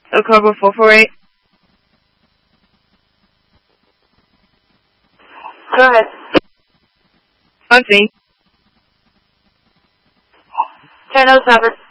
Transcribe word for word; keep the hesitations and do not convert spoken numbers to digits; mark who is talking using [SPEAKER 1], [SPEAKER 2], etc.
[SPEAKER 1] El Cobra four four eight.
[SPEAKER 2] Go ahead.
[SPEAKER 1] On scene.
[SPEAKER 2] ten oh seven.